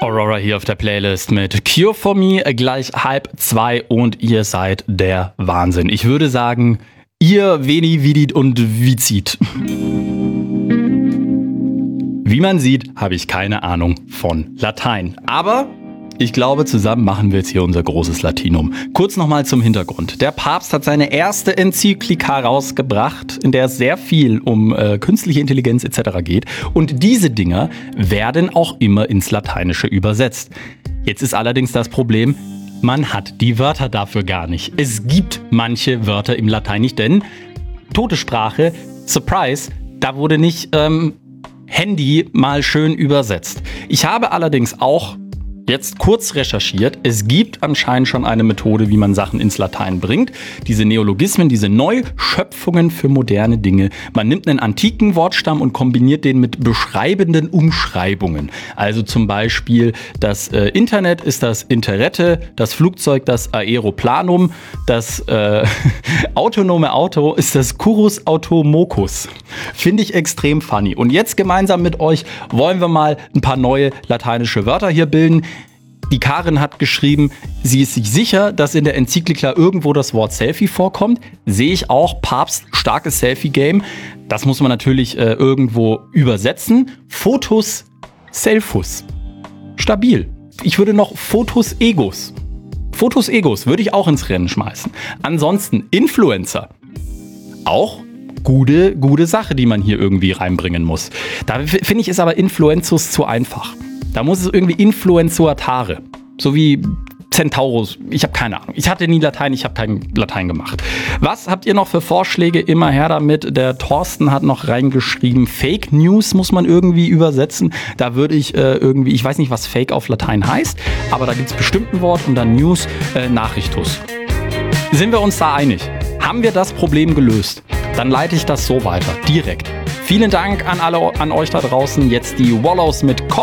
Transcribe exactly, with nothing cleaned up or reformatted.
Aurora hier auf der Playlist mit Cure for Me, gleich halb zwei und ihr seid der Wahnsinn. Ich würde sagen, ihr Veni, Vidit und Vizit. Wie man sieht, habe ich keine Ahnung von Latein. Aber ich glaube, zusammen machen wir jetzt hier unser großes Latinum. Kurz nochmal zum Hintergrund. Der Papst hat seine erste Enzyklika rausgebracht, in der es sehr viel um äh, künstliche Intelligenz et cetera geht. Und diese Dinger werden auch immer ins Lateinische übersetzt. Jetzt ist allerdings das Problem, man hat die Wörter dafür gar nicht. Es gibt manche Wörter im Latein nicht, denn tote Sprache, Surprise, da wurde nicht ähm, Handy mal schön übersetzt. Ich habe allerdings auch jetzt kurz recherchiert. Es gibt anscheinend schon eine Methode, wie man Sachen ins Latein bringt. Diese Neologismen, diese Neuschöpfungen für moderne Dinge. Man nimmt einen antiken Wortstamm und kombiniert den mit beschreibenden Umschreibungen. Also zum Beispiel das äh, Internet ist das Interrette, das Flugzeug das Aeroplanum, das äh, autonome Auto ist das Currus Automocus. Finde ich extrem funny. Und jetzt gemeinsam mit euch wollen wir mal ein paar neue lateinische Wörter hier bilden. Die Karin hat geschrieben, sie ist sich sicher, dass in der Enzyklika irgendwo das Wort Selfie vorkommt. Sehe ich auch, Papst, starkes Selfie-Game. Das muss man natürlich äh, irgendwo übersetzen. Fotus Selfus. Stabil. Ich würde noch Fotus Egos. Fotus Egos würde ich auch ins Rennen schmeißen. Ansonsten Influencer. Auch gute, gute Sache, die man hier irgendwie reinbringen muss. Da finde ich, ist aber Influenzus zu einfach. Da muss es irgendwie Influenzuatare, so wie Centaurus. Ich habe keine Ahnung. Ich hatte nie Latein, ich habe kein Latein gemacht. Was habt ihr noch für Vorschläge? Immer her damit. Der Thorsten hat noch reingeschrieben, Fake News muss man irgendwie übersetzen. Da würde ich äh, irgendwie, ich weiß nicht, was Fake auf Latein heißt, aber da gibt es bestimmt ein Wort und dann News, äh, Nachrichtus. Sind wir uns da einig? Haben wir das Problem gelöst? Dann leite ich das so weiter, direkt. Vielen Dank an alle, an euch da draußen. Jetzt die Wallows mit Call